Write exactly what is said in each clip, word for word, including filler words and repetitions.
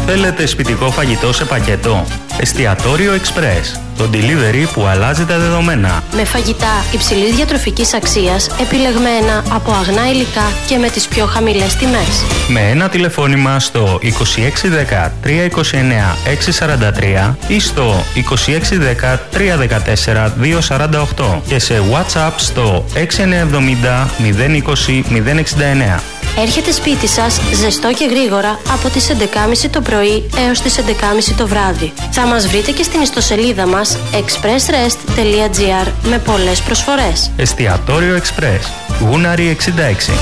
Θέλετε σπιτικό φαγητό σε πακέτο? Εστιατόριο Express. Το delivery που αλλάζει τα δεδομένα. Με φαγητά υψηλής διατροφικής αξίας, επιλεγμένα από αγνά υλικά και με τις πιο χαμηλές τιμές. Με ένα τηλεφώνημα στο είκοσι έξι δέκα τριακόσια είκοσι εννέα εξακόσια σαράντα τρία ή στο είκοσι έξι δέκα τριακόσια δεκατέσσερα διακόσια σαράντα οκτώ και σε WhatsApp στο έξι εννιά εβδομήντα μηδέν είκοσι μηδέν εξήντα εννέα. Έρχεται σπίτι σας ζεστό και γρήγορα από τις έντεκα και μισή το πρωί έως τις έντεκα και μισή το βράδυ. Θα μας βρείτε και στην ιστοσελίδα μας expressrest τελεία gr με πολλές προσφορές. Εστιατόριο Express. Γούναρη εξήντα έξι.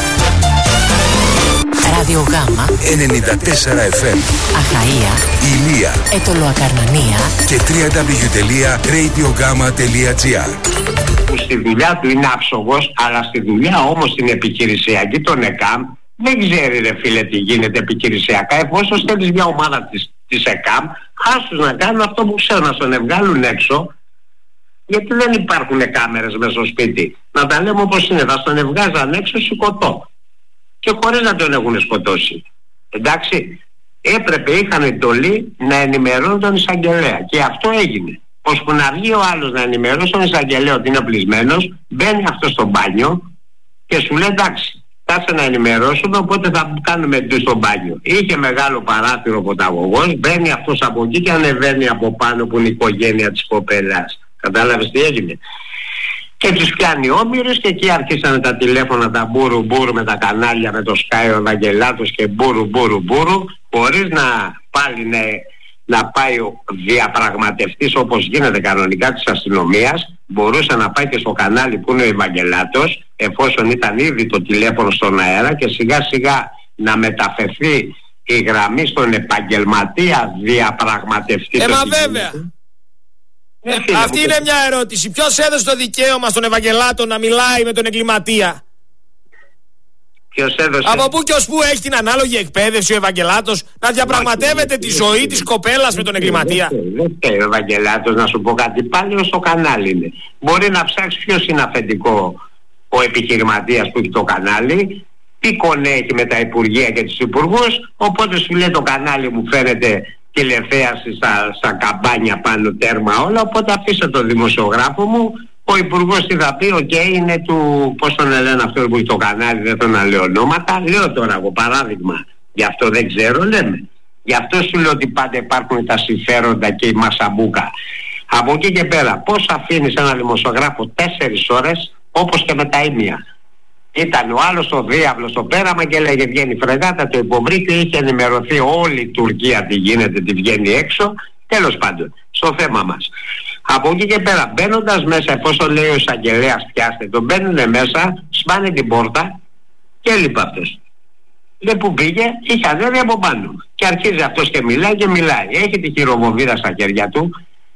Ραδιογάμα ενενήντα τέσσερα εφ εμ. Αχαΐα, Ηλία, Ετωλοακαρνανία και double-u double-u double-u τελεία radiogama τελεία gr. Που στη δουλειά του είναι άψογος, αλλά στη δουλειά όμως την επιχειρησιακή των ΕΚΑΜ δεν ξέρει ρε φίλε τι γίνεται επιχειρησιακά. Εφόσον στέλνεις μια ομάδα της, της ΕΚΑΜ, άσους να κάνουν αυτό που ξέρουν, να τον βγάλουν έξω, γιατί δεν υπάρχουν κάμερες μέσα στο σπίτι. Να τα λέμε όπως είναι, θα τον βγάζαν έξω σηκωτό και χωρίς να τον έχουν σκοτώσει. Εντάξει, έπρεπε, είχαν εντολή να ενημερώνουν τον εισαγγελέα και αυτό έγινε. Ώσπου να βγει ο άλλος να ενημερώσει τον εισαγγελέα ότι είναι πλεισμένος, μπαίνει αυτό στο μπάνιο και σου λέει εντάξει, κάτσε να ενημερώσουμε, οπότε θα κάνουμε ντου στο μπάνιο. Είχε μεγάλο παράθυρο ποταγωγός, μπαίνει αυτός από εκεί και ανεβαίνει από πάνω που είναι η οικογένεια της κοπέλας. Κατάλαβες τι έγινε? Και τους πιάνει όμηρους και εκεί αρχίσανε τα τηλέφωνα, τα μπούρου μπούρου με τα κανάλια, με το Sky ο Ευαγγελάτος και μπούρου μπούρου μπούρου, χωρίς να πάλι να, να πάει ο διαπραγματευτής όπως γίνεται κανονικά της αστυνομίας. Μπορούσε να πάει και στο κανάλι που είναι ο Ευαγγελάτος, εφόσον ήταν ήδη το τηλέφωνο στον αέρα, και σιγά σιγά να μεταφερθεί η γραμμή στον επαγγελματία διαπραγματευτή. Ε, μα βέβαια. Ε, αυτή είναι μια ερώτηση. Ποιος έδωσε το δικαίωμα στον Ευαγγελάτο να μιλάει με τον εγκληματία? Ποιος έδωσε? Από πού και ως πού έχει την ανάλογη εκπαίδευση ο Ευαγγελάτος να διαπραγματεύεται τη ζωή της κοπέλας με τον εγκληματία? Δεν φταίει ο Ευαγγελάτος, να σου πω κάτι, πάλι στο κανάλι είναι. Μπορεί να ψάξει ποιος είναι αφεντικό ο επιχειρηματίας που έχει το κανάλι, τι κονέ έχει με τα υπουργεία και τους υπουργούς, οπότε σου λέει το κανάλι μου φαίνεται τηλεθέαση στα, στα καμπάνια πάνω τέρμα όλα, οπότε αφήστε το δημοσιογράφο μου, ο υπουργός τι θα πει, οκ, okay, είναι του, πώς τον λένε αυτό που έχει το κανάλι, δεν θέλω να λέω ονόματα, λέω τώρα εγώ παράδειγμα, γι' αυτό δεν ξέρω, λέμε. Γι' αυτό σου λέω ότι πάντα υπάρχουν τα συμφέροντα και η μασαμπούκα. Από εκεί και πέρα, πώς αφήνεις ένα δημοσιογράφο τέσσερις ώρες, όπως και με τα ίμια? Ήταν ο άλλος ο διάβλος στο πέραμα και έλεγε βγαίνει φρεγάτα, το υποβρύχιο, είχε ενημερωθεί όλη η Τουρκία τι γίνεται, τι βγαίνει έξω. Τέλος πάντων, στο θέμα μας. Από εκεί και πέρα, μπαίνοντας μέσα, εφόσον λέει ο εισαγγελέας πιάστε, τον μπαίνουνε μέσα, σπάνε την πόρτα και έλειπε αυτός. Δεν που πήγε, είχε ανέβει από πάνω. Και αρχίζει αυτός και μιλάει και μιλάει. Έχει τη χειροβομβίδα στα χέρια του.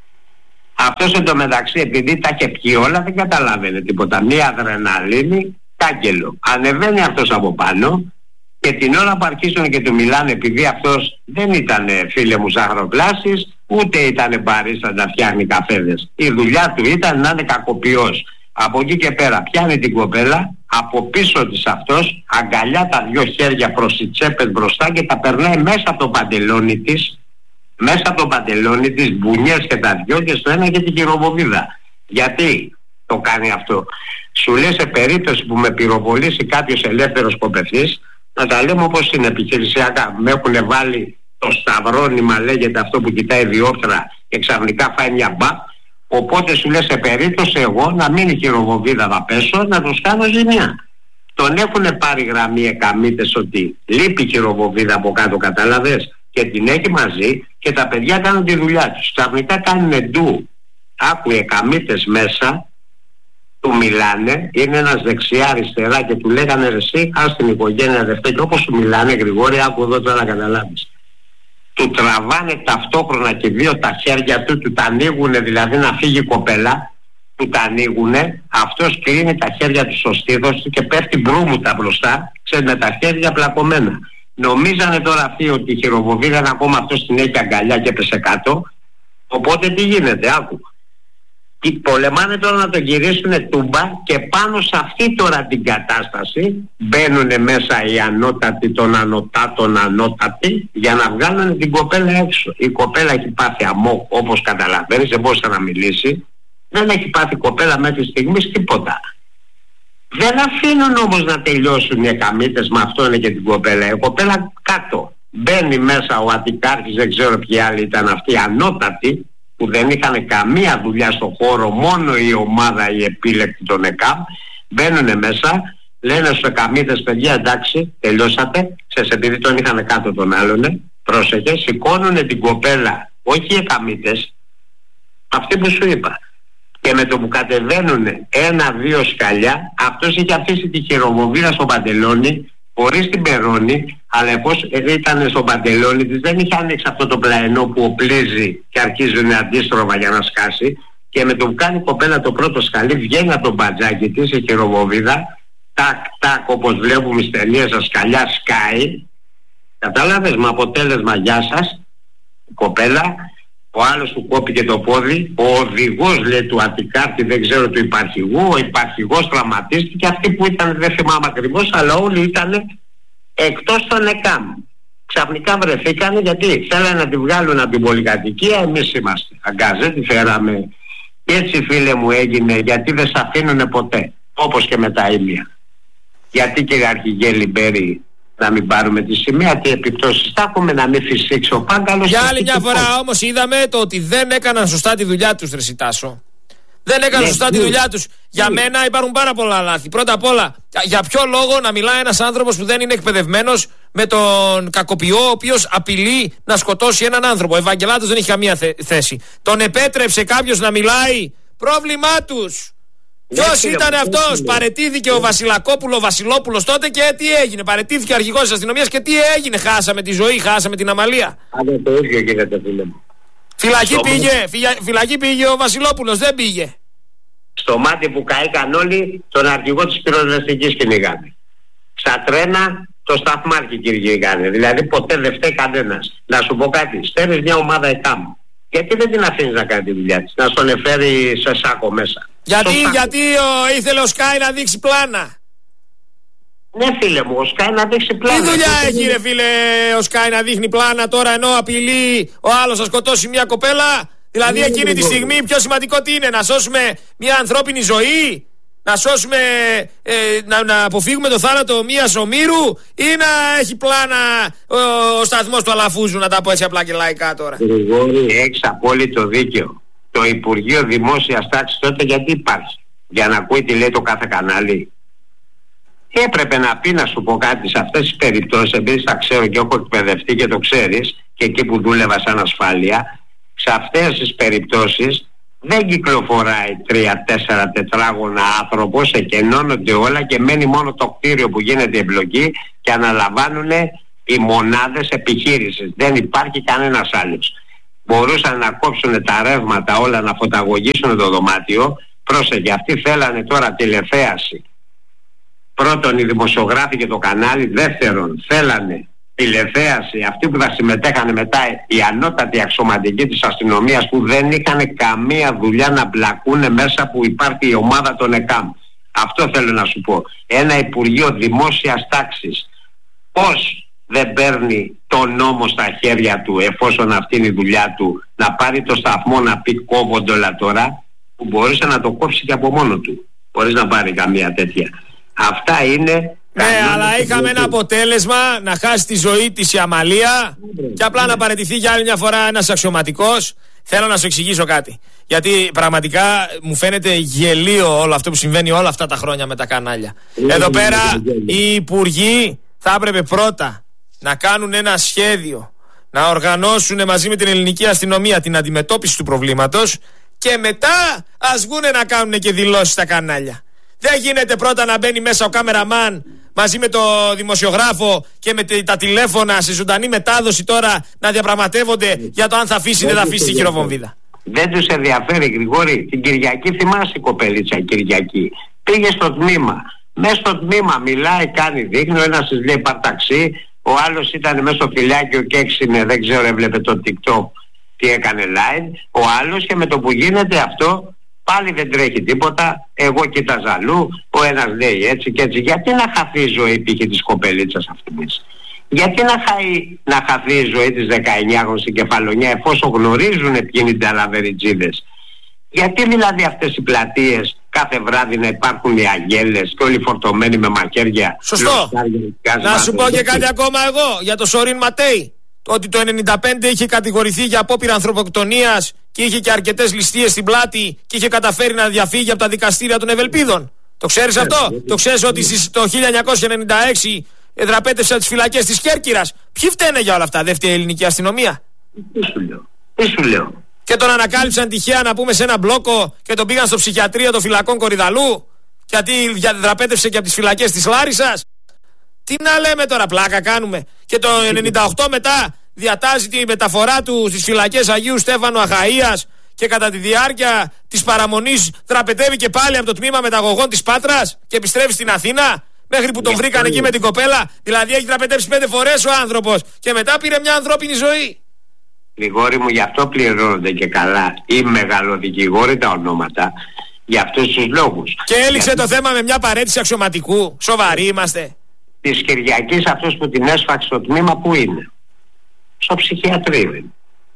Αυτός εντωμεταξύ, επειδή τα είχε πιει όλα, δεν καταλάβαινε τίποτα. Μία αδρεναλίνη. Κάγκελο. Ανεβαίνει αυτός από πάνω και την ώρα που αρχίσουν και του μιλάνε, επειδή αυτός δεν ήταν φίλε μου ζαχαροπλάσης, ούτε ήταν παρίστα να φτιάχνει καφέδες. Η δουλειά του ήταν να είναι κακοποιός. Από εκεί και πέρα πιάνει την κοπέλα, από πίσω της αυτός, αγκαλιά τα δυο χέρια προς τις τσέπες μπροστά και τα περνάει μέσα από το παντελόνι της, μέσα από το παντελόνι της, μπουνιές και τα δυο, και στο ένα και την χειροβομβίδα. Γιατί το κάνει αυτό? Σου λέει σε περίπτωση που με πυροβολήσει κάποιος ελεύθερος κοπευτής, να τα λέμε όπως είναι επιχειρησιακά, με έχουν βάλει το σταυρόνυμα, λέγεται αυτό που κοιτάει διόπτρα, και ξαφνικά φάει μια μπα, οπότε σου λέει σε περίπτωση εγώ να μην η χειροβομβίδα θα πέσω, να τους κάνω ζημιά. Τον έχουν πάρει γραμμή εκαμίτες ότι λείπει η χειροβομβίδα από κάτω, κατάλαβες, και την έχει μαζί και τα παιδιά κάνουν τη δουλειά τους. Ξαφνικά κάνουν ντου, άκουε εκαμίτες μέσα, του μιλάνε, είναι ένας δεξιά αριστερά και του λέγανε ρε εσύ, ας την οικογένεια δευτέ, και όπως του μιλάνε, Γρηγόρη, άκου εδώ τώρα να καταλάβεις. Του τραβάνε ταυτόχρονα και δύο τα χέρια του, του τα ανοίγουνε, δηλαδή να φύγει η κοπέλα, του τα ανοίγουνε, αυτός κλείνει τα χέρια του στο στήθος του και πέφτει μπρούμουτα μπροστά, ξέρεις, με τα χέρια πλακωμένα. Νομίζανε τώρα αυτοί ότι η χειροβομβίδα ακόμα αυτός την έχει αγκαλιά και έπεσε κάτω, οπότε τι γίνεται, άκου. πολεμάνε τώρα να τον γυρίσουν τούμπα και πάνω σε αυτή τώρα την κατάσταση μπαίνουν μέσα οι ανώτατοι των ανωτάτων ανώτατοι για να βγάλουν την κοπέλα έξω. Η κοπέλα έχει πάθει αμόκ, όπως καταλαβαίνεις, δεν μπορούσε να μιλήσει. Δεν έχει πάθει κοπέλα μέχρι στιγμής τίποτα. Δεν αφήνουν όμως να τελειώσουν οι εκαμίτες με αυτόν και την κοπέλα. Η κοπέλα κάτω. Μπαίνει μέσα ο Αττικάρχης, δεν ξέρω ποιοι άλλοι ήταν αυτοί, ανώτατοι, που δεν είχαν καμία δουλειά στο χώρο, μόνο η ομάδα η επίλεκτη των ΕΚΑΜ. Μπαίνουν μέσα, λένε στους εκαμίτες, παιδιά εντάξει, τελειώσατε. Ξέρεις, επειδή τον είχαν κάτω τον άλλον, πρόσεχε, σηκώνουν την κοπέλα, όχι οι εκαμίτες, αυτοί που σου είπα. Και με το που κατεβαίνουν ένα-δύο σκαλιά, αυτός είχε αφήσει τη χειροβομβίδα στο παντελόνι, χωρίς την περώνει, αλλά εφόσον ήταν στο παντελόνι της, δεν είχε ανοίξει αυτό το πλαϊνό που οπλίζει και αρχίζουν αντίστροφα για να σκάσει. Και με το που κάνει η κοπέλα το πρώτο σκαλί, βγαίνει από το μπατζάκι της η χειροβομβίδα, τάκ τάκ, όπως βλέπουμε στις ταινίες, τα σκαλιά σκάει. Κατάλαβες, με αποτέλεσμα γεια σας, η κοπέλα. Ο άλλος του κόπηκε το πόδι, ο οδηγός λέει του Αττικάρτη, δεν ξέρω του υπαρχηγού, ο υπαρχηγός τραυματίστηκε, αυτοί που ήταν δεν θυμάμαι ακριβώς, αλλά όλοι ήταν εκτός των ΕΚΑΜ. Ξαφνικά βρεθήκανε γιατί θέλανε να τη βγάλουν από την πολυκατοικία, εμείς είμαστε. Αγκάζε, τη φέραμε. Και έτσι φίλε μου έγινε, γιατί δεν σε αφήνουνε ποτέ, όπως και με τα ήλια. Γιατί κύριε Αρχηγέ Λιμπέρη, να μην πάρουμε τη σημαία, τι επιπτώσεις θα έχουμε, να μην φυσήξει ο Πάγκαλος. Για άλλη μια φορά όμως είδαμε το ότι δεν έκαναν σωστά τη δουλειά τους, Ρε Τάσο. Δεν έκαναν ναι, σωστά ναι. τη δουλειά τους. Για μένα υπάρχουν πάρα πολλά λάθη. Πρώτα απ' όλα, για ποιο λόγο να μιλάει ένας άνθρωπος που δεν είναι εκπαιδευμένος με τον κακοποιό, ο οποίος απειλεί να σκοτώσει έναν άνθρωπο. Ο Ευαγγελάτος δεν έχει καμία θε- θέση. Τον επέτρεψε κάποιος να μιλάει, πρόβλημά τους. Ποιος ήταν αυτός? Παρετήθηκε ο Βασιλακόπουλο, ο Βασιλόπουλος τότε και τι έγινε? Παρετήθηκε αρχηγός της αστυνομίας και τι έγινε? Χάσαμε τη ζωή, χάσαμε την αμαλία. Αν το ίδιο γίνεται, φίλε μου. Φυλακή πήγε, φυλα... φυλακή πήγε ο Βασιλόπουλος, δεν πήγε. Στο μάτι που καήκαν όλοι, τον αρχηγό της πυροσβεστικής κυνηγάνε. Στα τρένα το σταθμάρχη κυνηγάνε. Δηλαδή ποτέ δεν φταίει κανένας. Να σου πω κάτι, στέλνεις μια ομάδα ΕΚΑΜ. Γιατί δεν την αφήνεις να κάνει τη δουλειά της? Να στον εφέρει σε σάκο μέσα. Γιατί, γιατί ο, ήθελε ο Σκάι να δείξει πλάνα. Ναι φίλε μου, ο Σκάι να δείξει πλάνα. Τι δουλειά έχει ρε φίλε ο Σκάι να δείχνει πλάνα τώρα, ενώ απειλεί ο άλλος να σκοτώσει μια κοπέλα? Δηλαδή ναι, εκείνη ναι, τη στιγμή πιο σημαντικό τι είναι? Να σώσουμε μια ανθρώπινη ζωή? Να σώσουμε, ε, να, να αποφύγουμε το θάνατο μιας ομήρου? Ή να έχει πλάνα ο, ο σταθμός του Αλαφούζου, να τα πω έτσι απλά και λαϊκά τώρα? Γρηγόρη, έχεις απόλυτο δίκιο. Το Υπουργείο Δημόσιας Τάξης τότε γιατί υπάρχει? Για να ακούει τι λέει το κάθε κανάλι? Έπρεπε να πει, να σου πω κάτι, σε αυτές τις περιπτώσεις, επειδή τα ξέρω και έχω εκπαιδευτεί και το ξέρεις, και εκεί που δούλευα σαν ασφάλεια, σε αυτές τις περιπτώσεις δεν κυκλοφοράει τρία-τέσσερα τετράγωνα άνθρωπος, εκενώνονται όλα και μένει μόνο το κτίριο που γίνεται εμπλοκή και αναλαμβάνουν οι μονάδες επιχείρησης. Δεν υπάρχει κανένας άλλος. Μπορούσαν να κόψουν τα ρεύματα όλα, να φωταγωγήσουν το δωμάτιο. Πρόσεχε, αυτοί θέλανε τώρα τηλεθέαση. Πρώτον οι δημοσιογράφοι και το κανάλι. Δεύτερον θέλανε τηλεθέαση αυτοί που θα συμμετέχανε μετά, οι ανώτατοι αξιωματικοί της αστυνομίας, που δεν είχαν καμία δουλειά να μπλακούν μέσα που υπάρχει η ομάδα των ΕΚΑΜ. Αυτό θέλω να σου πω. Ένα Υπουργείο Δημόσιας Τάξης πώς δεν παίρνει τον νόμο στα χέρια του, εφόσον αυτή είναι η δουλειά του, να πάρει το σταθμό να πει κόβοντολα τώρα, που μπορούσε να το κόψει και από μόνο του, χωρίς να πάρει καμία τέτοια. Αυτά είναι. Ναι, αλλά είχαμε ένα αποτέλεσμα να χάσει τη ζωή της η Αμαλία και απλά να παραιτηθεί για άλλη μια φορά ένας αξιωματικός. Θέλω να σου εξηγήσω κάτι. Γιατί πραγματικά μου φαίνεται γελίο όλο αυτό που συμβαίνει όλα αυτά τα χρόνια με τα κανάλια. Εδώ πέρα οι υπουργοί θα έπρεπε πρώτα να κάνουν ένα σχέδιο, να οργανώσουν μαζί με την ελληνική αστυνομία την αντιμετώπιση του προβλήματος και μετά ας βγούνε να κάνουν και δηλώσεις στα κανάλια. Δεν γίνεται πρώτα να μπαίνει μέσα ο κάμεραμαν μαζί με το δημοσιογράφο και με τα τηλέφωνα σε ζωντανή μετάδοση τώρα να διαπραγματεύονται για το αν θα αφήσει ή δεν θα αφήσει τη χειροβομβίδα. Δεν τους ενδιαφέρει, Γρηγόρη. Την Κυριακή, θυμάσαι η κοπελίτσα Κυριακή, πήγε στο τμήμα. Μέσα στο τμήμα μιλάει, κάνει, δείχνει. Ο ένας της λέει παρταξί, ο άλλος ήταν μέσα στο φυλάκιο και έξινε, δεν ξέρω, έβλεπε το TikTok τι έκανε live. Ο άλλος, και με το που γίνεται αυτό, Πάλι δεν τρέχει τίποτα. Εγώ κοίταζα αλλού. Ο ένας λέει έτσι και έτσι. Γιατί να χαθεί η ζωή π.χ. της κοπελίτσας αυτής? Γιατί να, χαεί, να χαθεί η ζωή της δεκαεννιάχρονης στην Κεφαλονιά, εφόσον γνωρίζουν ποιοι είναι οι ταλαβεριτζίδες? Γιατί δηλαδή αυτές οι πλατείες κάθε βράδυ να υπάρχουν οι αγέλες και όλοι φορτωμένοι με μαχαίρια? Σωστό. Να σου πω και κάτι ακόμα εγώ για το Σορίν Ματέι. Ότι το ενενήντα πέντε είχε κατηγορηθεί για απόπειρα ανθρωποκτονίας και είχε και αρκετές ληστείες στην πλάτη και είχε καταφέρει να διαφύγει από τα δικαστήρια των Ευελπίδων. Το ξέρεις αυτό? Το ξέρεις ότι το χίλια εννιακόσια ενενήντα έξι δραπέτευσε τις φυλακές της Κέρκυρας? Ποιοι φταίνε για όλα αυτά? Δεν φταίει η ελληνική αστυνομία? Τι σου λέω? Τι σου λέω? Και τον ανακάλυψαν τυχαία να πούμε σε ένα μπλόκο και τον πήγαν στο ψυχιατρίο των φυλακών Κορυδαλού γιατί δραπέτευσε και από τις φυλακές της Λάρισσας. Τι να λέμε τώρα, πλάκα κάνουμε? Και το ενενήντα οκτώ μετά διατάζει τη μεταφορά του στις φυλακές Αγίου Στέφανου Αχαΐας και κατά τη διάρκεια της παραμονής δραπετεύει και πάλι από το τμήμα μεταγωγών της Πάτρας και επιστρέφει στην Αθήνα μέχρι που τον βρήκαν εκεί με την κοπέλα. Δηλαδή έχει δραπετεύσει πέντε φορές ο άνθρωπος και μετά πήρε μια ανθρώπινη ζωή. Γρηγόρη μου, γι' αυτό πληρώνονται και καλά οι μεγαλοδικηγόροι τα ονόματα, για αυτούς τους λόγους. Και έληξε για... το θέμα με μια παρέτηση αξιωματικού. Σοβαροί είμαστε? Της Κυριακής αυτός που την έσφαξε στο τμήμα που είναι? Στο ψυχιατρίο.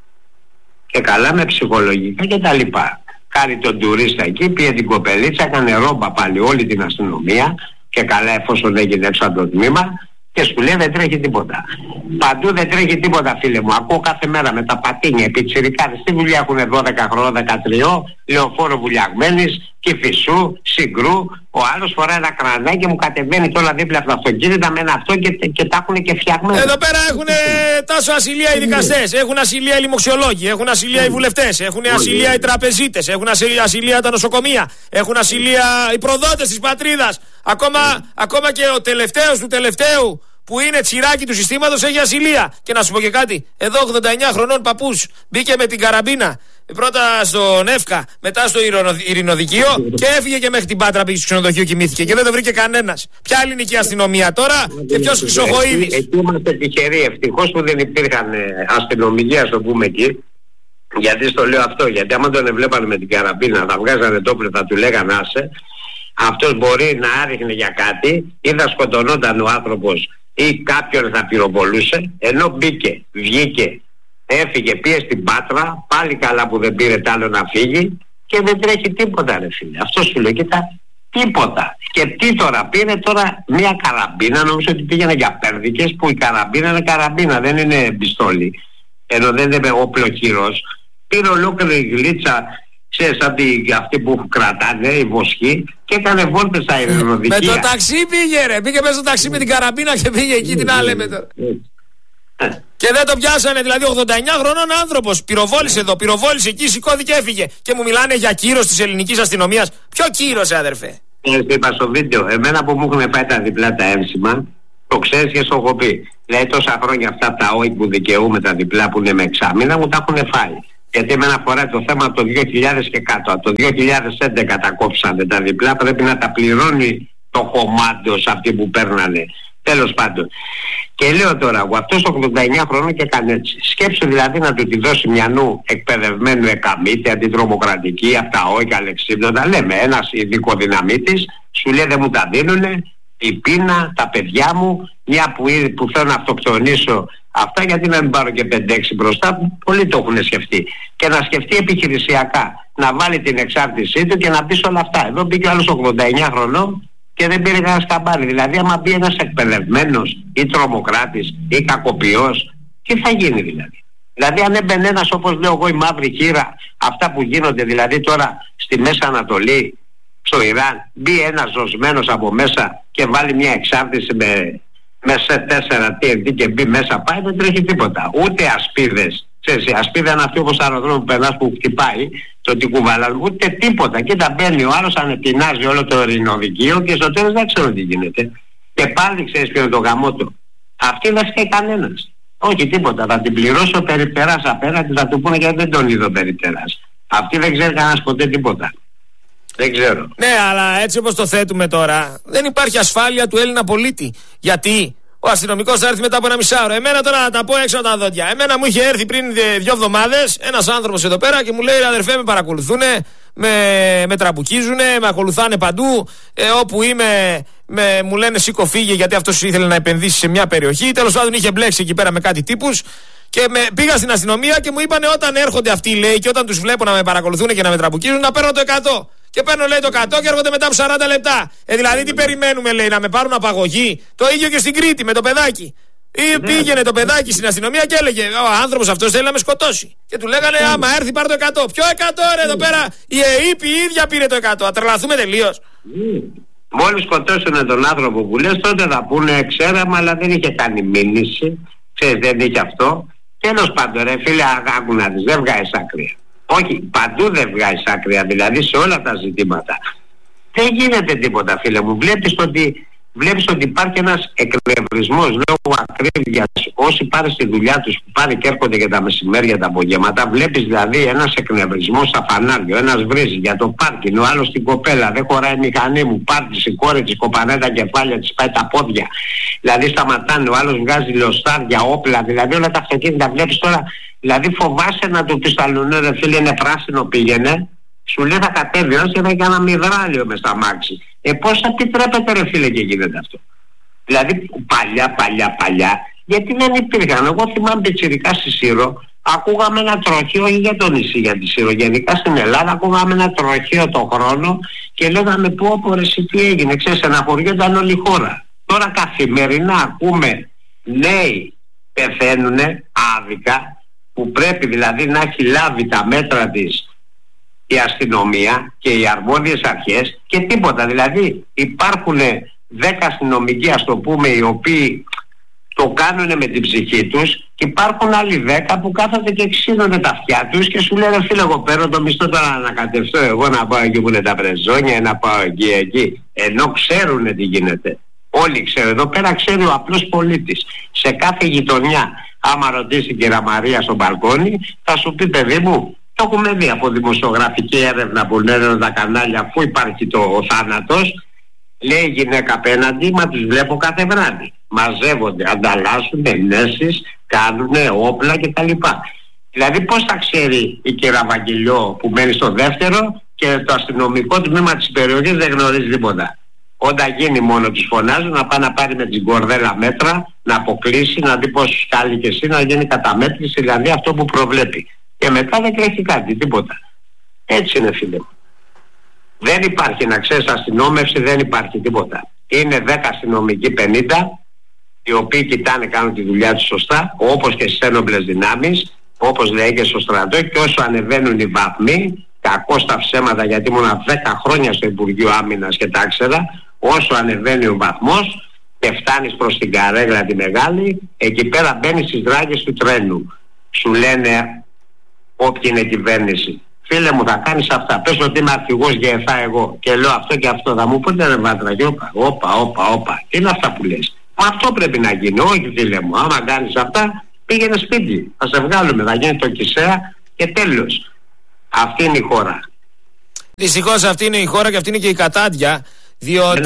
Και καλά με ψυχολογικά και τα λοιπά. Κάνει τον τουρίστα εκεί, πήγε την κοπελίτσα, έκανε ρόμπα πάλι όλη την αστυνομία και καλά εφόσον έγινε έξω από το τμήμα και σου λέει δεν τρέχει τίποτα. Παντού δεν τρέχει τίποτα, φίλε μου. Ακούω κάθε μέρα με τα πατίνια, οι πιτσιρικάδες. Τι δουλειά έχουν δώδεκα χρόνων, δεκατρία, λεωφόρο βουλιαγμένης, Κηφισού, Συγκρού. Ο άλλος φοράει ένα κρανάκι και μου κατεβαίνει και όλα δίπλα από τα αυτοκίνητα με ένα αυτό και, και τα έχουν και φτιαγμένα. Εδώ πέρα έχουν τάσο ασυλία οι δικαστές, έχουν ασυλία οι λοιμοξιολόγοι, έχουν ασυλία οι βουλευτές, έχουν ασυλία οι τραπεζίτες, έχουν ασυλία τα νοσοκομεία, έχουν ασυλία οι προδότες της πατρίδας. Ακόμα, ακόμα και ο τελευταίος του τελευταίου που είναι τσιράκι του συστήματος έχει ασυλία. Και να σου πω και κάτι, εδώ ογδόντα εννιά χρονών παππούς μπήκε με την καραμπίνα πρώτα στον Εύκα, μετά στο Ειρηνοδικείο και έφυγε και μέχρι την Πάτρα, πήγε στο ξενοδοχείο, κοιμήθηκε και δεν το βρήκε κανένας. Ποια ελληνική αστυνομία τώρα και ποιος Χρυσοχοΐδης? Εκεί είμαστε τυχεροί, ευτυχώς που δεν υπήρχαν αστυνομικοί, ας το πούμε εκεί. Γιατί στο λέω αυτό, γιατί άμα τον εβλέπανε με την καραμπίνα, θα βγάζανε το όπλο, θα του λέγανε άσε. Αυτός μπορεί να άριχνε για κάτι ή θα σκοτωνόταν ο άνθρωπος ή κάποιον θα πυροβολούσε, ενώ μπήκε, βγήκε, έφυγε, πήγε στην Πάτρα, πάλι καλά που δεν πήρε τ' άλλο να φύγει και δεν τρέχει τίποτα, ρε φίλε. Αυτό σου λέει, κοίτα, τίποτα. Και τι τώρα, πήρε τώρα μια καραμπίνα, νομίζω ότι πήγαινε για πέρδικες, που η καραμπίνα είναι καραμπίνα, δεν είναι πιστόλι, ενώ δεν είναι όπλο χειρός. Πήρε ολόκληρη γλίτσα, ξέρεις, αυτή που κρατάνε, η βοσχή, και έκανε βόλτες στα ειρηνοδικεία. Με το ταξί πήγε, ρε. Πήγε μέσα στο ταξί με την καραμπίνα και πήγε εκεί. Τι να λέμε τώρα. Και δεν το πιάσανε, δηλαδή ογδόντα εννιά χρονών άνθρωπος. Πυροβόλησε εδώ, πυροβόλησε εκεί, σηκώθηκε, έφυγε. Και μου μιλάνε για κύρος της ελληνικής αστυνομίας. Ποιο κύρος, αδερφέ? Ε, είπα στο βίντεο, εμένα που μου έχουν πάει τα διπλά τα έμψημα, το ξέρεις και στο έχω πει. Δηλαδή τόσα χρόνια αυτά τα όι που δικαιούμαι τα διπλά που είναι με εξάμηνα μου τα έχουν φάει. Γιατί εμένα αφορά το θέμα από το δύο χιλιάδες και κάτω. Από το δύο χιλιάδες έντεκα τα κόψανε τα διπλά, πρέπει να τα πληρώνει το κομμάτος αυτοί που παίρνανε. Τέλος πάντων. Και λέω τώρα, εγώ αυτός ογδόντα εννιά χρόνων και έκανε έτσι. Σκέψου δηλαδή να του τη δώσει μιανού εκπαιδευμένου εκαμίτη, αντιτρομοκρατική, από τα όι και αλεξίπτωτα. Λέμε, ένας ειδικοδυναμίτης σου λέει δεν μου τα δίνουνε, η πείνα, τα παιδιά μου, μια που, που θέλω να αυτοκτονήσω. Αυτά γιατί να μην πάρω και πέντε έξι μπροστά, πολλοί το έχουν σκεφτεί. Και να σκεφτεί επιχειρησιακά, να βάλει την εξάρτησή του και να πει όλα αυτά. Εδώ μπήκε ο άλλος ογδόντα εννιά χρονών και δεν πήρε κανένα σκαμπάρι. Δηλαδή, άμα μπει ένας εκπαιδευμένος ή τρομοκράτης ή κακοποιός, τι θα γίνει δηλαδή? Δηλαδή, αν έμπαινε ένας, όπως λέω εγώ, η μαύρη χείρα, αυτά που γίνονται δηλαδή τώρα στη Μέση Ανατολή, στο Ιράν, μπει ένας ζωσμένος από μέσα και βάλει μια εξάρτηση με. Μέσα σε τέσσερα τι εν τι και μπει μέσα, πάει, δεν τρέχει τίποτα. Ούτε ασπίδες. Ξέρεις, η ασπίδα είναι αυτή όπως αεροδρόμιο που περνάς που χτυπάει, το τι κουβαλάς, ούτε τίποτα. Κοίτα, μπαίνει ο άλλος, ανεπινάζει όλο το ειρηνοδικείο και στο τέλος δεν ξέρω τι γίνεται. Και πάλι ξέρεις ποιο είναι το γαμότο. Αυτή δεν φταίει κανένας. Όχι τίποτα. Θα την πληρώσω περιπτεράς απέναντι, θα του πούνε γιατί δεν τον είδω περιπτεράς. Αυτή δεν ξέρει κανένας ποτέ τίποτα. Δεν ξέρω. Ναι, αλλά έτσι όπως το θέτουμε τώρα, δεν υπάρχει ασφάλεια του Έλληνα πολίτη. Γιατί Ο αστυνομικός θα έρθει μετά από ένα μισάωρο. Εμένα τώρα να τα πω έξω από τα δόντια. Εμένα μου είχε έρθει πριν δύο εβδομάδες ένας άνθρωπος εδώ πέρα και μου λέει: αδερφέ, με παρακολουθούνε, με, με τραμπουκίζουνε, με ακολουθάνε παντού. Ε, όπου είμαι, με, μου λένε σήκω φύγε, γιατί αυτός ήθελε να επενδύσει σε μια περιοχή. Τέλος πάντων, είχε μπλέξει εκεί πέρα με κάτι τύπους. Και με, πήγα στην αστυνομία και μου είπανε: όταν έρχονται αυτοί, λέει, και όταν τους βλέπω να με παρακολουθούν και να με τραμπουκίζουν, να παίρνω το εκατό. Και παίρνω, λέει, το εκατό και έρχονται μετά από σαράντα λεπτά. Ε, δηλαδή, τι περιμένουμε, λέει, να με πάρουν απαγωγή. Το ίδιο και στην Κρήτη με το παιδάκι. Ή ναι. Πήγαινε το παιδάκι στην αστυνομία και έλεγε: ο άνθρωπος αυτός θέλει να με σκοτώσει. Και του λέγανε: άμα έρθει, πάρ' το εκατό. Ποιο εκατό, ρε, εδώ πέρα η ΕΕΠ η ίδια πήρε το εκατό. Ατρελαθούμε τελείως. Μόλις σκοτώσουν τον άνθρωπο που λες, τότε θα πούνε: ξέραμε, αλλά δεν είχε κάνει μήνυση. Ξέρεις, δεν είχε αυτό. Τέλος πάντων, ρε φίλε, άκου να δεις, δεν βγάζεις άκρια. Όχι, παντού δεν βγάζεις άκρια, δηλαδή σε όλα τα ζητήματα. Δεν γίνεται τίποτα, φίλε μου. Βλέπεις ότι, βλέπεις ότι υπάρχει ένας εκνευρισμός λόγω ακρίβειας. Όσοι πάρουν στη δουλειά τους, που πάνε και έρχονται και τα μεσημέρια, τα απογεύματα, βλέπεις δηλαδή ένας εκνευρισμός στα φανάρια. Ένας βρίζει για το πάρκινγκ, ο άλλος την κοπέλα, δεν χωράει η μηχανή μου, πάρτι η κόρη της, κοπανάει τα κεφάλια της, πάει τα πόδια. Δηλαδή σταματάνε, ο άλλος βγάζει λοστάρια, όπλα, δηλαδή όλα τα αυτοκίνητα. Βλέπεις τώρα, δηλαδή φοβάσαι να του πεις τα λουνέ, ρε φίλε, είναι πράσινο, πήγαινε. Σου λέει θα κατέβει ως και θα έχει ένα μυδράλιο μες στα μάξι. Ε, πώς επιτρέπεται, ρε φίλε, και γίνεται αυτό. Δηλαδή παλιά, παλιά, παλιά, γιατί δεν υπήρχαν. Εγώ θυμάμαι πιτσιρικά στη Σύρο, ακούγαμε ένα τροχείο, όχι για το νησί, για τη Σύρο, γενικά στην Ελλάδα, ακούγαμε ένα τροχείο το χρόνο και λέγαμε πω πω ρε εσύ τι έγινε, ξέρεις, στεναχωριόταν όλη η χώρα. Τώρα καθημερινά ακούμε νέοι πεθαίνουνε άδικα, που πρέπει δηλαδή να έχει λάβει τα μέτρα της η αστυνομία και οι αρμόδιες αρχές και τίποτα. Δηλαδή υπάρχουν δέκα αστυνομικοί, ας το πούμε, οι οποίοι το κάνουν με την ψυχή τους και υπάρχουν άλλοι δέκα που κάθονται και ξύνονται τα αυτιά τους και σου λένε φίλε, εγώ παίρνω το μισθό τώρα να ανακατευτώ εγώ, να πάω εκεί που είναι τα πρεζόνια, να πάω εκεί εκεί, ενώ ξέρουν τι γίνεται. Όλοι ξέρουν. Εδώ πέρα ξέρει ο απλός πολίτης. Σε κάθε γειτονιά, άμα ρωτήσει η κυρία Μαρία στο μπαλκόνι, θα σου πει παιδί μου, το έχουμε δει από δημοσιογραφική έρευνα που λένε τα κανάλια, αφού υπάρχει το ο θάνατος, λέει η γυναίκα απέναντι, μα τους βλέπω κάθε βράδυ. Μαζεύονται, ανταλλάσσουν ενέσεις, κάνουν όπλα κτλ. Δηλαδή πώς θα ξέρει η κυρία Βαγγελιό που μένει στο δεύτερο και το αστυνομικό τμήμα της περιοχής δεν γνωρίζει τίποτα. Όταν γίνει μόνο τους φωνάζουν να πάει να πάρει με την κορδέλα μέτρα, να αποκλείσει, να δει πόσους κάλλει και εσύ, να γίνει καταμέτρηση, δηλαδή αυτό που προβλέπει. Και μετά δεν τρέχει κάτι, τίποτα. Έτσι είναι, φίλε μου. Δεν υπάρχει, να ξέρεις, αστυνόμευση, δεν υπάρχει τίποτα. Είναι δέκα αστυνομικοί, πενήντα, οι οποίοι κοιτάνε, κάνουν τη δουλειά τους σωστά, όπως και στις ένοπλες δυνάμεις, όπως λέει και στο στρατό, και όσο ανεβαίνουν οι βαθμοί, κακώς τα ψέματα, γιατί ήμουν δέκα χρόνια στο Υπουργείο Άμυνας και τα ήξερα, όσο ανεβαίνει ο βαθμός και φτάνεις προς την καρέγλα τη μεγάλη, εκεί πέρα μπαίνεις στις ράγες του τρένου. Σου λένε όποιοι είναι κυβέρνηση. Φίλε μου, θα κάνεις αυτά. Πες ότι είμαι αρχηγός ΓΕΘΑ εγώ και λέω αυτό και αυτό. Θα μου πούνε ρε βάτρα και όπα, όπα, όπα, όπα. Τι είναι αυτά που λες. Μα αυτό πρέπει να γίνει. Όχι, φίλε μου, άμα κάνεις αυτά, πήγαινε σπίτι. Θα σε βγάλουμε, θα γίνει το Κισέα και τέλος. Αυτή είναι η χώρα. Δυστυχώς αυτή είναι η χώρα και αυτή είναι και η κατάντια. Διότι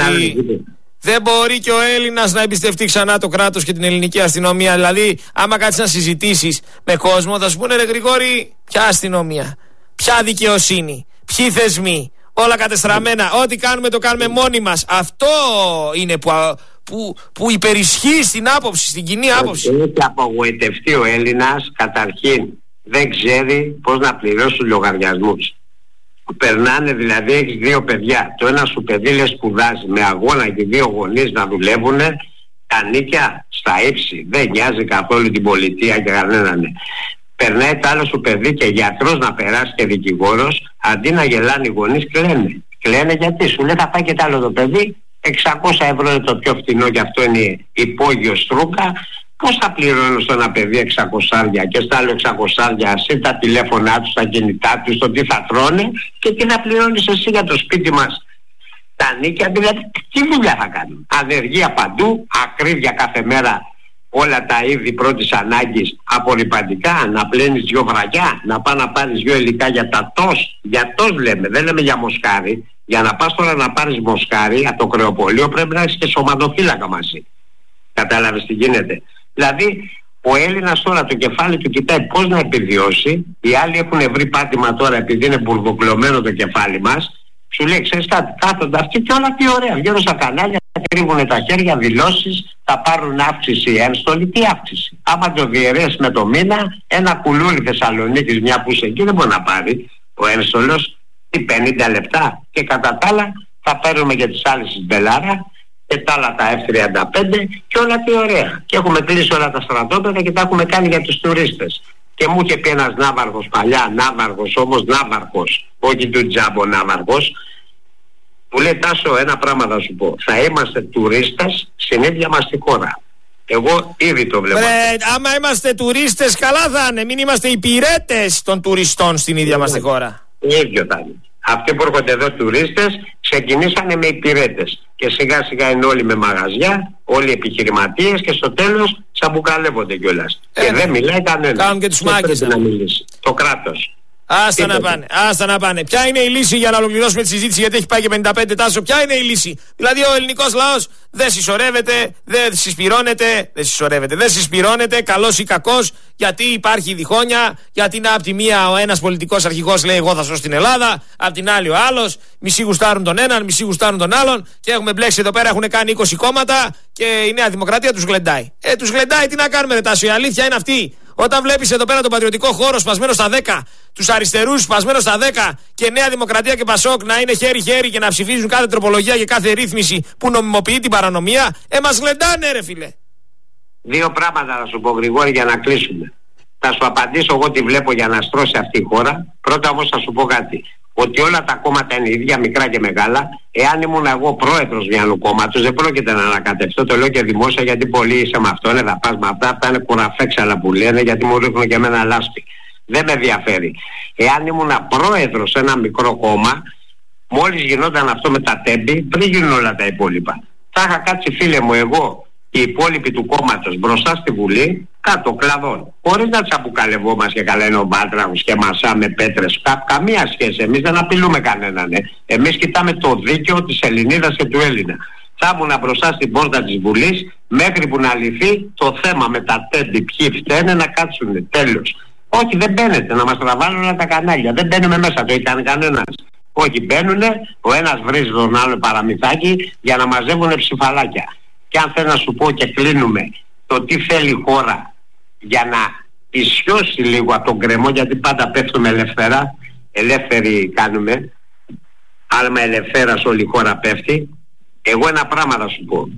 δεν μπορεί και ο Έλληνας να εμπιστευτεί ξανά το κράτος και την ελληνική αστυνομία. Δηλαδή, άμα κάτσεις να συζητήσεις με κόσμο, θα σου πούνε ρε Γρηγόρη, ποια αστυνομία, ποια δικαιοσύνη, ποιοι θεσμοί, όλα κατεστραμμένα. Ό,τι κάνουμε το κάνουμε μόνοι μας. Αυτό είναι που, που, που υπερισχύει στην άποψη, στην κοινή άποψη. Έχει απογοητευτεί ο Έλληνας, καταρχήν δεν ξέρει πώς να πληρώσει τους λογαριασμούς. Περνάνε, δηλαδή έχεις δύο παιδιά, το ένα σου παιδί λέει σπουδάζει με αγώνα και δύο γονείς να δουλεύουν, τα νίκια στα ύψη, δεν νοιάζει καθόλου την πολιτεία και κανέναν. Περνάει το άλλο σου παιδί και γιατρός να περάσει και δικηγόρος, αντί να γελάνε οι γονείς κλαίνε. Κλαίνε γιατί σου λέει θα πάει και το άλλο το παιδί, εξακόσια ευρώ είναι το πιο φθηνό και αυτό είναι υπόγειο στρούκα. Πώς θα πληρώνω στο ένα παιδί εξακόσια και στα άλλο εξακόσια, εσύ τα τηλέφωνά τους, τα κινητά τους, το τι θα τρώνε και τι θα πληρώνεις εσύ για το σπίτι μας. Τα νίκια, δηλαδή τι δουλειά θα κάνουν. Ανεργία παντού, ακρίβεια κάθε μέρα, όλα τα είδη πρώτης ανάγκης, απορριπαντικά, να πλένεις δυο βραγιά, να πας να πάρεις δυο υλικά για τα τος, για τος λέμε, δεν λέμε για μοσκάρι. Για να πας τώρα να πάρεις μοσκάρι από το κρεοπολείο πρέπει να έχεις και σωματοφύλακα μαζί. Κατάλαβες τι γίνεται? Δηλαδή ο Έλληνας τώρα το κεφάλι του κοιτάει πώς να επιβιώσει. Οι άλλοι έχουν βρει πάτημα τώρα επειδή είναι μπουρδοκλωμένο το κεφάλι μας. Σου λέει, ξέρεις κάτι, κάθονται αυτοί και όλα τι ωραία. Βγαίνουν στα κανάλια, τρίβουν τα χέρια, δηλώσεις, θα πάρουν αύξηση ένστολη. Τι αύξηση? Άμα το διαιρέσει με το μήνα, ένα κουλούρι Θεσσαλονίκης, μια που είσαι εκεί, δεν μπορεί να πάρει ο ένστολος. Τι πενήντα λεπτά. Και κατά τα άλλα θα παίρνουμε για τις άλλες της Μπελάρα και τα άλλα τα εφ τριάντα πέντε και όλα τι ωραία. Και έχουμε κλείσει όλα τα στρατόπεδα και τα έχουμε κάνει για τους τουρίστες. Και μου είχε πει ένας ναύαρχος παλιά, ναύαρχος όμως ναύαρχος, όχι του τζάμπο ναύαρχος, που λέει, Τάσο, ένα πράγμα θα σου πω. Θα είμαστε τουρίστες στην ίδια μας τη χώρα. Εγώ ήδη το βλέπω. Ρε, άμα είμαστε τουρίστες, καλά θα είναι. Μην είμαστε υπηρέτες των τουριστών στην ίδια μας τη χώρα. ίδιο θα είναι. Αυτοί που έρχονται εδώ τουρίστες ξεκινήσανε με υπηρέτες και σιγά σιγά είναι όλοι με μαγαζιά, όλοι επιχειρηματίες και στο τέλος τσαμπουκαλεύονται κιόλας. Ε, και δεν μιλάει κανένα. Κάνουν και τους μάγκες να μιλήσει. Το κράτος. Άστα να πάνε, άστα να πάνε. Ποια είναι η λύση για να ολοκληρώσουμε τη συζήτηση, γιατί έχει πάει και πενήντα πέντε, Τάσο? Ποια είναι η λύση? Δηλαδή ο ελληνικός λαός δεν συσσωρεύεται, δεν συσπυρώνεται, δεν συσσωρεύεται, δεν συσπυρώνεται, καλός ή κακός, γιατί υπάρχει διχόνοια, γιατί είναι απ' τη μία ο ένας πολιτικός αρχηγός λέει εγώ θα σώσω την Ελλάδα, απ' την άλλη ο άλλος, μισοί γουστάρουν τον έναν, μισοί γουστάρουν τον άλλον και έχουμε μπλέξει εδώ πέρα, έχουν κάνει είκοσι κόμματα και η Νέα Δημοκρατία τους γλεντάει. Ε, τους γλεντάει, τι να κάνουμε ρε Τάσο, η αλήθεια είναι αυτή. Όταν βλέπεις εδώ πέρα τον πατριωτικό χώρο σπασμένο στα δέκα, τους αριστερούς σπασμένο στα δέκα και Νέα Δημοκρατία και Πασόκ να είναι χέρι-χέρι και να ψηφίζουν κάθε τροπολογία και κάθε ρύθμιση που νομιμοποιεί την παρανομία, ε, μας γλεντάνε ρε φίλε. Δύο πράγματα θα σου πω Γρηγόρη για να κλείσουμε. Θα σου απαντήσω εγώ τι βλέπω για να στρώσει αυτή η χώρα. Πρώτα όμως θα σου πω κάτι. Ότι όλα τα κόμματα είναι ίδια, μικρά και μεγάλα. Εάν ήμουν εγώ πρόεδρος μιανού κόμματος, δεν πρόκειται να ανακατευτώ. Το λέω και δημόσια γιατί πολλοί είσαι με αυτό, ναι, θα πας με αυτά. Αυτά είναι κουραφέξαλα που λένε γιατί μου ρίχνουν και εμένα λάσπη. Δεν με ενδιαφέρει. Εάν ήμουν πρόεδρος σε ένα μικρό κόμμα, μόλις γινόταν αυτό με τα τέμπη, πριν γίνουν όλα τα υπόλοιπα, θα είχα κάτσει φίλε μου εγώ και οι υπόλοιποι του κόμματος μπροστά στη Βουλή, κάτω κλαδών. Χωρίς να τσαπουκαλευόμαστε και καλά είναι ο Βάτραχος και μασάμε πέτρες. Κα, καμία σχέση. Εμείς δεν απειλούμε κανέναν. Ε. Εμείς κοιτάμε το δίκαιο της Ελληνίδας και του Έλληνα. Θα ήμουν μπροστά στην πόρτα της Βουλής μέχρι που να λυθεί το θέμα με τα τέμπη. Ποιοι φταίνε να κάτσουν. Τέλος. Όχι, δεν μπαίνετε να μας τραβάλουν όλα τα κανάλια. Δεν μπαίνουμε μέσα. Το ήταν κανένας. Όχι, μπαίνουνε. Ο ένας βρίζει τον άλλο παραμυθάκι για να μαζεύουν ψηφαλάκια. Και αν θέλω να σου πω και κλείνουμε το τι θέλει η χώρα για να ισιώσει λίγο από τον κρεμό, γιατί πάντα πέφτουμε ελεύθερα, ελεύθεροι κάνουμε, άλμα ελευθέρας όλη η χώρα πέφτει. Εγώ ένα πράγμα θα σου πω.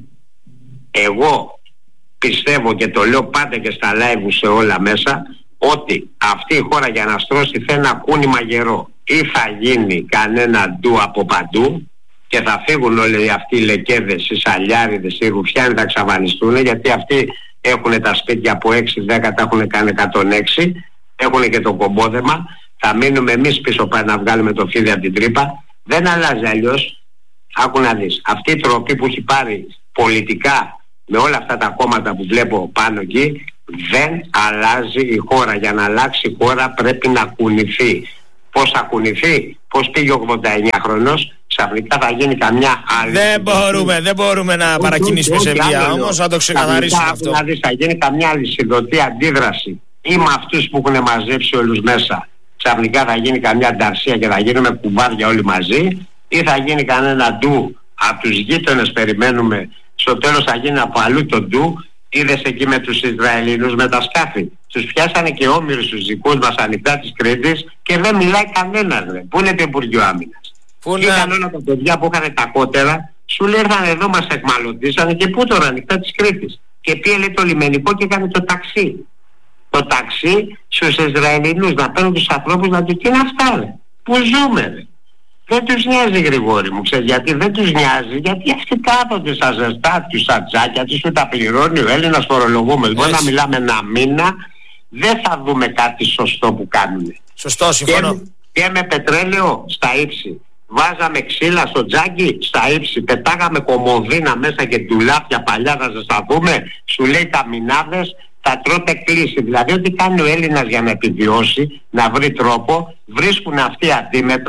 Εγώ πιστεύω και το λέω πάντα και στα live σε όλα μέσα, ότι αυτή η χώρα για να στρώσει θέλει ένα κούνημα γερό. Ή θα γίνει κανένα ντου από παντού και θα φύγουν όλοι αυτοί οι λεκέδες, οι σαλιάριδες, οι ρουφιάνοι θα εξαφανιστούν, γιατί αυτοί έχουν τα σπίτια από έξι δέκα, τα έχουν κάνει εκατόν έξι, έχουν και το κομπόδεμα, θα μείνουμε εμείς πίσω πάνω να βγάλουμε το φίδι από την τρύπα. Δεν αλλάζει αλλιώς. Άκου να δεις, αυτή η τροπή που έχει πάρει πολιτικά με όλα αυτά τα κόμματα που βλέπω πάνω εκεί, δεν αλλάζει η χώρα. Για να αλλάξει η χώρα πρέπει να κουνηθεί. Πώς θα κουνηθεί? Πώς πήγε ο ογδόντα εννιά χρονός, ξαφνικά θα γίνει καμιά άλλη. Δεν μπορούμε, δεν μπορούμε να παρακινήσουμε σε βία, όμως θα το ξεκαθαρίσουμε αυτό. Δηλαδή θα γίνει καμιά αλυσιδωτή αντίδραση ή με αυτούς που έχουν μαζέψει όλους μέσα. Ξαφνικά θα γίνει καμιά ανταρσία και θα γίνουμε κουβάρια όλοι μαζί, ή θα γίνει κανένα ντου από τους γείτονες, περιμένουμε, στο τέλος θα γίνει από αλλού το ντου. Είδες εκεί με τους Ισραηλινούς με τα σκάφη. Τους πιάσανε και όμοιρους τους δικούς μας ανοιχτά της Κρήτης και δεν μιλάει κανένας. Ρε. Πού είναι το Υπουργείο Άμυνας? Πού είναι? Ήταν όλα τα παιδιά που είχαν τα κότερα, σου λέει ήρθαν εδώ, μας εκμαλωτήσανε και πού τώρα ανοιχτά της Κρήτης. Και πήγε το λιμενικό και έκανε το ταξί. Το ταξί στους Ισραηλινούς να παίρνουν τους ανθρώπους να του τι είναι αυτά ρε. Πού ζούμε ρε. Δεν τους νοιάζει Γρηγόρη μου, ξέρεις γιατί δεν τους νοιάζει? Γιατί αυτοί κάθονται στα ζεστά τους, στα τζάκια τους, τα πληρώνει ο Έλληνας φορολογούμενος. Μπορεί να μιλάμε ένα μήνα, δεν θα δούμε κάτι σωστό που κάνουν. Σωστό, συμφωνώ. Και, και με πετρέλαιο στα ύψη. Βάζαμε ξύλα στο τζάκι στα ύψη, πετάγαμε κομμωδίνα μέσα και ντουλάπια παλιά να ζεσταθούμε. Σου λέει τα μηνάδες θα τρώτε κλίση. Δηλαδή ό,τι κάνει ο Έλληνας για να επιβιώσει, να βρει τρόπο, βρίσκουν αυτοί αντίμετρα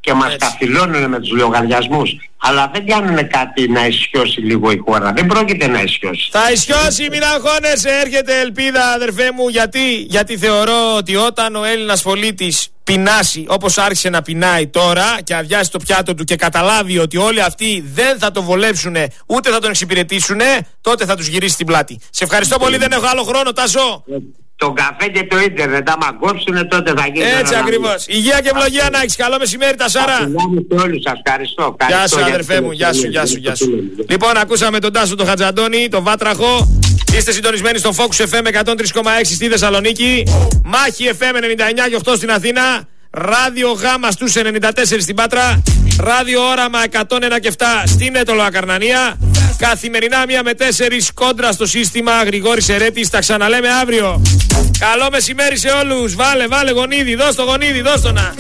και μας Έτσι. καθυλώνουν με τους λογαριασμούς, αλλά δεν κάνουν κάτι να ισιώσει λίγο η χώρα. Δεν πρόκειται να ισιώσει. Θα ισιώσει, μην αγχώνεσαι, έρχεται ελπίδα, αδερφέ μου. Γιατί, γιατί θεωρώ ότι όταν ο Έλληνας πολίτης πεινάσει όπως άρχισε να πεινάει τώρα και αδειάσει το πιάτο του και καταλάβει ότι όλοι αυτοί δεν θα το βολέψουν ούτε θα τον εξυπηρετήσουν, τότε θα τους γυρίσει την πλάτη. Σε ευχαριστώ πολύ, δεν έχω άλλο χρόνο, Τάσο. Τον καφέ και το ίντερνετ, άμα κόψουνε τότε θα γίνει. Έτσι ακριβώς. Υγεία και ευλογία να έχεις. Καλό μεσημέρι, Τασάρα. Όλους σας ευχαριστώ. Γεια σου, αδερφέ μου. Γεια σου, γεια σου, γεια σου. Λοιπόν, ακούσαμε τον Τάσο τον Χατζαντώνη, τον Βάτραχο. Είστε συντονισμένοι στο Focus εφ εμ εκατόν τρία κόμμα έξι στη Θεσσαλονίκη, Μάχη εφ εμ ενενήντα εννιά κόμμα οκτώ στην Αθήνα, Ράδιο Γάμα στους ενενήντα τέσσερα στην Πάτρα, Ράδιο Όραμα εκατόν ένα και επτά στην Έτωλο Ακαρνανία. Καθημερινά μία με τέσσερις κόντρα στο σύστημα. Γρηγόρης Ερέτης, τα ξαναλέμε αύριο. Καλό μεσημέρι σε όλους. Βάλε, βάλε γονίδι, δώσ' το γονίδι, δώσ' το να.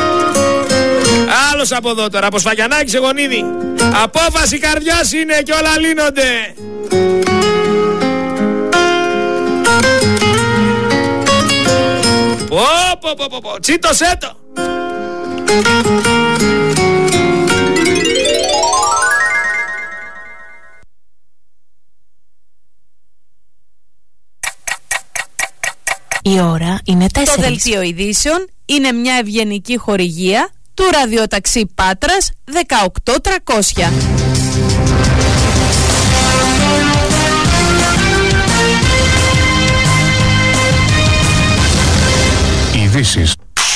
Άλλος από εδώ τώρα, από Σφαγιανάκη σε γονίδι. Απόφαση καρδιάς είναι και όλα λύνονται. Πω πω πω πω πω, τσίτωσέ το. Η ώρα είναι τέσσερις. Το δελτίο ειδήσεων είναι μια ευγενική χορηγία του ραδιοταξί Πάτρας δεκαοκτώ τριακόσια. Ειδήσεις.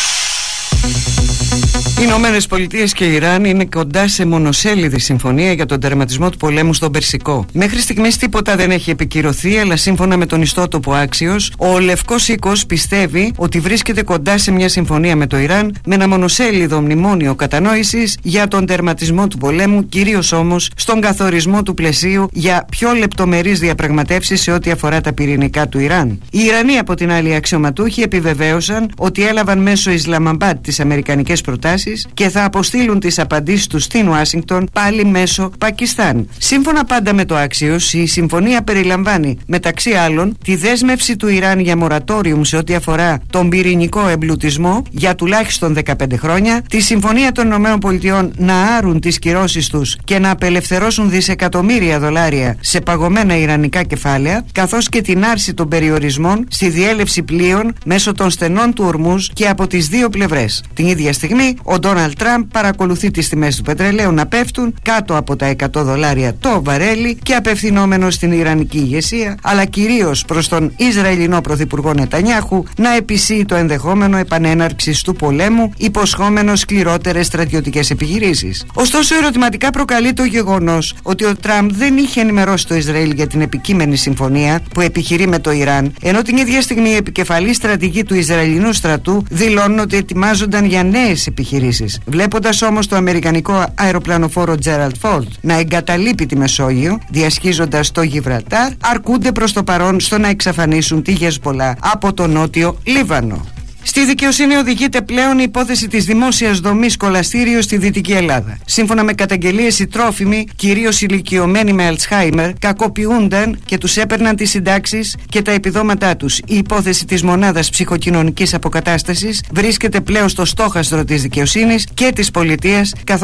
Οι Ηνωμένες Πολιτείες και Ιράν είναι κοντά σε μονοσέλιδη συμφωνία για τον τερματισμό του πολέμου στον Περσικό. Μέχρι στιγμής τίποτα δεν έχει επικυρωθεί, αλλά σύμφωνα με τον ιστότοπο Άξιος, ο Λευκός Οίκος πιστεύει ότι βρίσκεται κοντά σε μια συμφωνία με το Ιράν με ένα μονοσέλιδο μνημόνιο κατανόησης για τον τερματισμό του πολέμου, κυρίως όμως στον καθορισμό του πλαισίου για πιο λεπτομερείς διαπραγματεύσεις σε ό,τι αφορά τα πυρηνικά του Ιράν. Οι Ιρανοί, από την άλλη, αξιωματούχοι επιβεβαίωσαν ότι έλαβαν μέσω Ισλαμαμπάντ τις αμερικανικές προτάσεις και θα αποστείλουν τις απαντήσεις τους στην Ουάσιγκτον πάλι μέσω Πακιστάν. Σύμφωνα πάντα με το Άξιος, η συμφωνία περιλαμβάνει μεταξύ άλλων τη δέσμευση του Ιράν για μορατόριουμ σε ό,τι αφορά τον πυρηνικό εμπλουτισμό για τουλάχιστον δεκαπέντε χρόνια, τη συμφωνία των ΗΠΑ να άρουν τις κυρώσεις τους και να απελευθερώσουν δισεκατομμύρια δολάρια σε παγωμένα ιρανικά κεφάλαια, καθώς και την άρση των περιορισμών στη διέλευση πλοίων μέσω των στενών του Ορμούζ και από τις δύο πλευρές. Την ίδια στιγμή, ο Ντόναλντ Τραμπ παρακολουθεί τις τιμές του πετρελαίου να πέφτουν κάτω από τα εκατό δολάρια το βαρέλι και απευθυνόμενο στην ιρανική ηγεσία, αλλά κυρίως προς τον Ισραηλινό Πρωθυπουργό Νετανιάχου να επισύει το ενδεχόμενο επανέναρξης του πολέμου, υποσχόμενο σκληρότερες στρατιωτικές επιχειρήσεις. Ωστόσο, ερωτηματικά προκαλεί το γεγονός ότι ο Τραμπ δεν είχε ενημερώσει το Ισραήλ για την επικείμενη συμφωνία που επιχειρεί με το Ιράν, ενώ την ίδια στιγμή οι επικεφαλής στρατηγοί του Ισραηλινού στρατού δηλώνουν ότι ετοιμάζονταν για νέες επιχειρήσεις. Βλέποντας όμως το αμερικανικό αεροπλανοφόρο Gerald Ford να εγκαταλείπει τη Μεσόγειο, διασχίζοντας το Γιβραλτάρ, αρκούνται προς το παρόν στο να εξαφανίσουν τη Χεσμπολά από το νότιο Λίβανο. Στη δικαιοσύνη οδηγείται πλέον η υπόθεση της δημόσιας δομής κολαστήριο στη Δυτική Ελλάδα. Σύμφωνα με καταγγελίες, οι τρόφιμοι, κυρίως ηλικιωμένοι με Αλτσχάιμερ, κακοποιούνταν και τους έπαιρναν τις συντάξεις και τα επιδόματά τους. Η υπόθεση της μονάδας ψυχοκοινωνικής αποκατάστασης βρίσκεται πλέον στο στόχαστρο της δικαιοσύνης και της πολιτείας, καθώς